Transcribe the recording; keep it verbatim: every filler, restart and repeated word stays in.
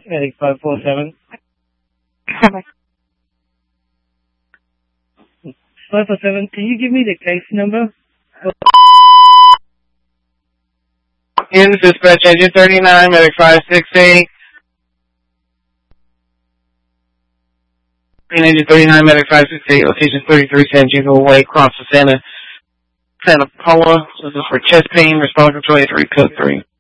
Medic five four seven. five four seven, can you give me the case number? In dispatch engine thirty-nine, medic five six eight. In engine thirty-nine, medic five six eight, location thirty-three San Diego Way, across the Santa, Santa Paula. This is for chest pain, response control eight three code three.